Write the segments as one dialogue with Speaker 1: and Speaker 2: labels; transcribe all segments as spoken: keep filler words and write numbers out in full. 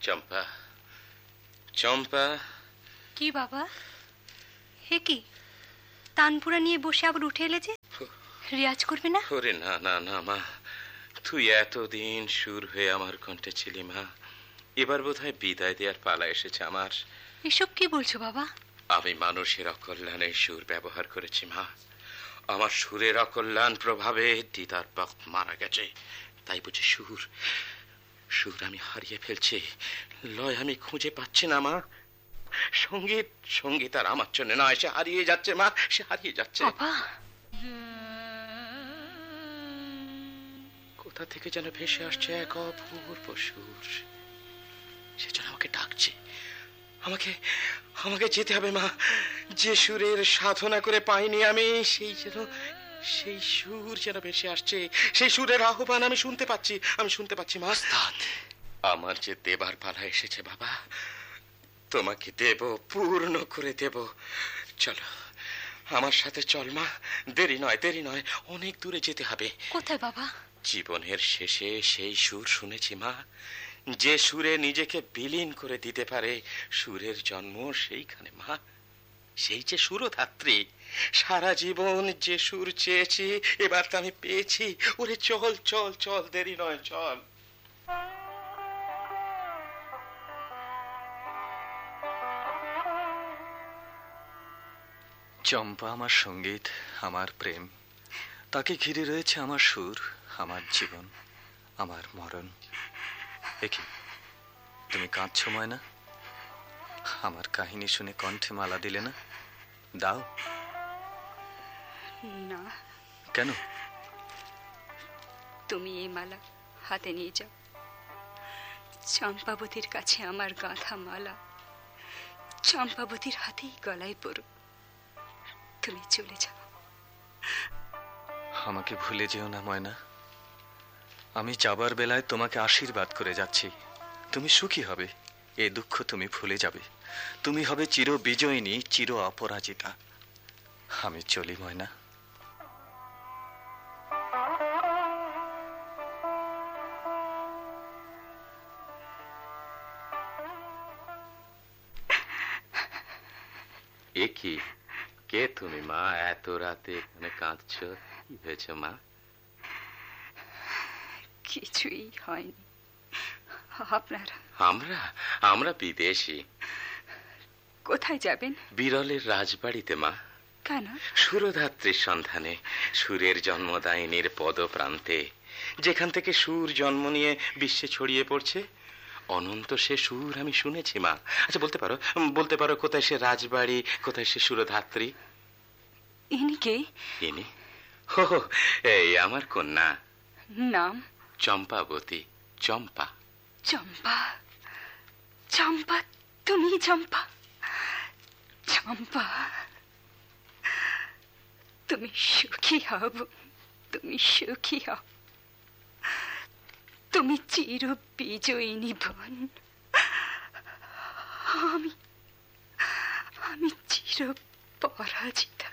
Speaker 1: চম্পা, চম্পা।
Speaker 2: কি বাবা, হে কি তানপুরা নিয়ে বসে আবার উঠে এলে যে? রিয়াজ করবে না?
Speaker 1: ওরে না না না মা, তুই এতদিন সুর হয়ে আমার কণ্ঠে ছিলি মা, এবার বোধহয় বিদায় দেওয়ার পালা এসেছে আমার।
Speaker 2: এসব কি বলছো বাবা?
Speaker 1: আমি মানুষের অকল্যাণে সুর ব্যবহার করেছি মা। আমার সুরের অকল্যাণ প্রভাবে দিদার বক্ত মারা গেছে, তাই বুঝি সুর সুর আমি হারিয়ে ফেলছি। লয় আমি খুঁজে পাচ্ছি না মা। সঙ্গীত সঙ্গীত আর আমার জন্য নয়, সে হারিয়ে যাচ্ছে মা, সে হারিয়ে যাচ্ছে। কোথা থেকে যেন ভেসে আসছে এক অপূর্ব সুর, সে যেন আমাকে ডাকছে। আমাকে আমাকে যেতে হবে মা, যে সুরের সাধনা করে পাইনি আমি, সেই যেন সেই সুর যেন ভেসে আসছে, সেই সুরের আহ্বান আমি শুনতে পাচ্ছি, আমি শুনতে পাচ্ছি মা। আমার যে দেবার পালা এসেছে বাবা, তোমাকে দেব, পূর্ণ করে দেব। চলো আমার সাথে চল মা, দেরি নয় দেরি নয়, অনেক দূরে যেতে হবে।
Speaker 2: কোথায় বাবা?
Speaker 1: জীবনের শেষে সেই সুর শুনেছি মা, যে সুরে নিজেকে বিলীন করে দিতে পারে, সুরের জন্ম সেইখানে মা। সেই যে সুরধাত্রী, সারা জীবন যে সুর চেয়েছি, এবার তো আমি পেয়েছি। ওরে চল চল চল, দেরি নয়, চল।
Speaker 3: চম্পা আমার সঙ্গীত, আমার প্রেম, তাকে ঘিরে রয়েছে আমার সুর, আমার জীবন, আমার মরণ। দেখি তুমি কাঁদছো ময়না? আমার কাহিনী শুনে কণ্ঠে মালা দিলে না? দাও
Speaker 4: না।
Speaker 3: কেন?
Speaker 4: তুমি এই মালা হাতে নিয়ে যাও, চম্পাবতীর কাছে আমার গাঁথা মালা চম্পাবতীর হাতেই গলায় পড়ো। তুমি চলে যাও।
Speaker 3: আমাকে ভুলে যেও না ময়না, আমি যাবার বেলায় তোমাকে আশীর্বাদ করে যাচ্ছি। তুমি সুখী হবে, এ দুঃখ তুমি ভুলে যাবে, তুমি হবে চির বিজয়িনী, চির অপরাজিতা। আমি চলি ময়না।
Speaker 1: এ কি, কে তুমি মা? এত রাতে এখানে কাঁদছো, কি হয়েছে মা?
Speaker 4: কিছুই হয়নি। আপনারা?
Speaker 1: আমরা আমরা বিদেশি।
Speaker 4: কোথায় যাবেন?
Speaker 1: বিরলের রাজবাড়িতে মা।
Speaker 4: কেন?
Speaker 1: সুরধাত্রীর সন্ধানে, সুরের জন্মদায়িনীর পদপ্রান্তে, যেখান থেকে সুর জন্ম নিয়ে বিশ্বে ছড়িয়ে পড়ছে। অনন্ত সে সুর আমি শুনেছি মা। আচ্ছা বলতে পারো, বলতে পারো কোথায় সে রাজবাড়ি, কোথায় সে সুরধাত্রী?
Speaker 4: ইনি কে?
Speaker 1: ইনি হো হো, এই আমার কন্যা।
Speaker 4: নাম?
Speaker 1: চম্পাবতী। চম্পা।
Speaker 4: চম্পা? চম্পা? তুমি চম্পা? চম্পা, তুমি সুখী হব, তুমি সুখী হও, তুমি চির বিজয়িনী বোন, আমি আমি চির পরাজিতা।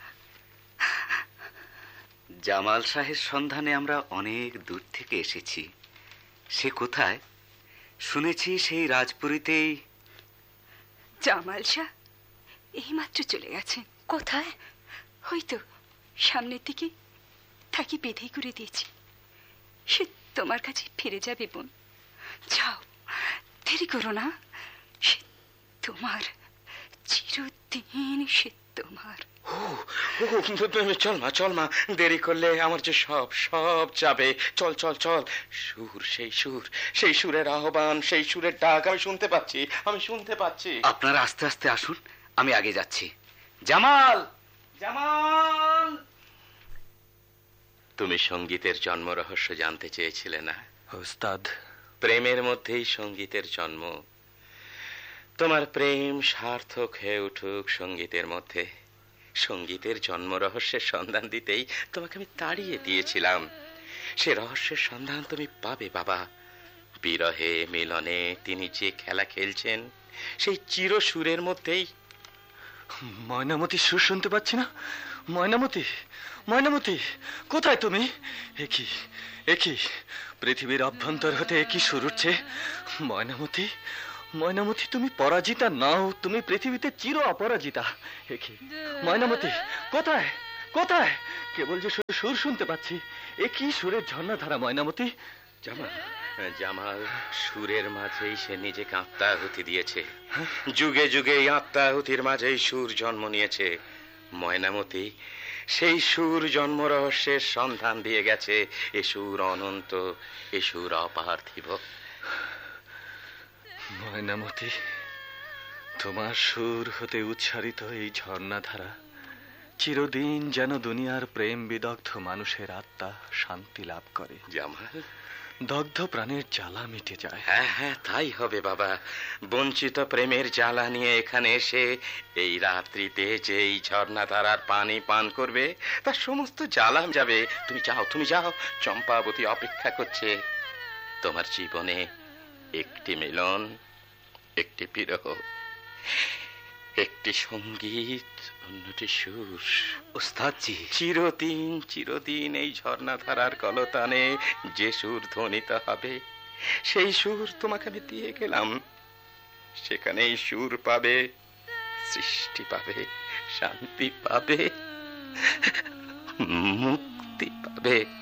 Speaker 5: জামাল শাহের সন্ধানে আমরা অনেক দূর থেকে এসেছি। সে কোথায়? শুনেছি সেই রাজপুরীতেই।
Speaker 4: জামাল শাহ এইমাত্র চলে গেছেন। কোথায়? হয়তো সামনের দিকে, থাকি বেঁধে করে দিয়েছি। সে তোমার কাছে ফিরে যাবে বোন, যাও, দেরি করো না। সে তোমার, চিরদিন সে তোমার।
Speaker 1: চল মা, চল মা, দেরি করলে আমার যে সব সব যাবে। চল চল চল। সুর, সেই সুর, সেই সুরের আহ্বান, সেই সুরের ডাক আমি শুনতে পাচ্ছি, আমি শুনতে পাচ্ছি।
Speaker 5: আপনারা আস্তে আস্তে আসুন, আমি আগে যাচ্ছি। জামাল, জামাল।
Speaker 1: তুমি সঙ্গীতের জন্ম রহস্য জানতে চেয়েছিলে না
Speaker 3: ওস্তাদ?
Speaker 1: প্রেমের মধ্যেই সঙ্গীতের জন্ম। তোমার প্রেম সার্থক হয়ে উঠুক সঙ্গীতের মধ্যে। সঙ্গীতের জন্ম রহস্যের সন্ধান দিতেই তোমাকে আমি তাড়িয়ে দিয়েছিলাম। সে রহস্যের সন্ধান তুমি পাবে বাবা। বিরহে মিলনে তিনি যে খেলা খেলছেন, সেই চির সুরের মধ্যেই।
Speaker 3: ময়নামতি সুর শুনতে পাচ্ছি না। ময়নামতি, ময়নামতি, কোথায় তুমি? একই একই পৃথিবীর অভ্যন্তর হতে একই সুর উঠছে। ময়নামতি, ও ময়নামতি, তুমি পরাজিতা নাও, তুমি পৃথিবীতে চির অপরাজিতা। একি ময়নামতি, কোথায় কোথায়? কেবল যে সুর শুনতে পাচ্ছি, এ কি সুরের ঝর্ণাধারা ময়নামতি?
Speaker 1: জামাল, জামাল সুরের মাঝেই সে নিজেকে আত্মাহুতি দিয়েছে। যুগে যুগে এই আত্মাহুতির মাঝেই সুর জন্ম নিয়েছে। ময়নামতি, সেই সুর জন্ম রহস্যের সন্ধান দিয়ে গেছে। এ সুর অনন্ত, এ সুর অপার্থিব।
Speaker 3: ময়নামতি, তোমার সুর হতে উচ্চারিত এই ঝর্ণাধারা চিরদিন যেন দুনিয়ার প্রেম বিদগ্ধ মানুষের আত্মা শান্তি লাভ করে।
Speaker 1: জামাল,
Speaker 3: দগ্ধ প্রাণের জ্বালা মিটে যায়।
Speaker 1: হ্যাঁ হ্যাঁ, তাই হবে বাবা। বঞ্চিত প্রেমের জ্বালা নিয়ে এখানে এসে এই রাত্রিতে যে এই ঝর্ণাধারার পানি পান করবে, তার সমস্ত জ্বালা যাবে। তুমি যাও, তুমি যাও, চম্পাবতী অপেক্ষা করছে। তোমার জীবনে একটি মিলন, একটি বিরহ, একটি সঙ্গীত, অন্যটি সুর।
Speaker 5: ওস্তাদজি,
Speaker 1: চিরদিন চিরদিন এই ঝর্ণাধারার কলতানে যে সুর ধ্বনিত হবে, সেই সুর তোমাকে আমি দিয়ে গেলাম। সেখানেই সুর পাবে, সৃষ্টি পাবে, শান্তি পাবে, মুক্তি পাবে।